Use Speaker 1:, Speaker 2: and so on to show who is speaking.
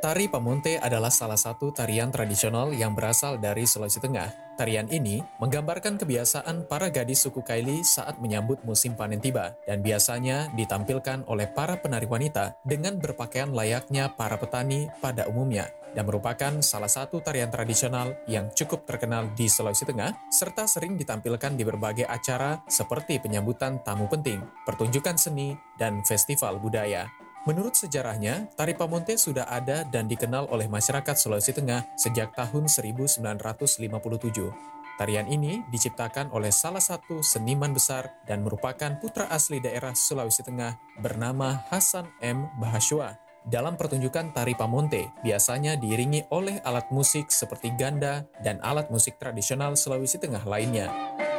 Speaker 1: Tari Pamonte adalah salah satu tarian tradisional yang berasal dari Sulawesi Tengah. Tarian ini menggambarkan kebiasaan para gadis suku Kaili saat menyambut musim panen tiba dan biasanya ditampilkan oleh para penari wanita dengan berpakaian layaknya para petani pada umumnya dan merupakan salah satu tarian tradisional yang cukup terkenal di Sulawesi Tengah serta sering ditampilkan di berbagai acara seperti penyambutan tamu penting, pertunjukan seni, dan festival budaya. Menurut sejarahnya, tari Pamonte sudah ada dan dikenal oleh masyarakat Sulawesi Tengah sejak tahun 1957. Tarian ini diciptakan oleh salah satu seniman besar dan merupakan putra asli daerah Sulawesi Tengah bernama Hasan M. Bahashua. Dalam pertunjukan tari Pamonte, biasanya diiringi oleh alat musik seperti ganda dan alat musik tradisional Sulawesi Tengah lainnya.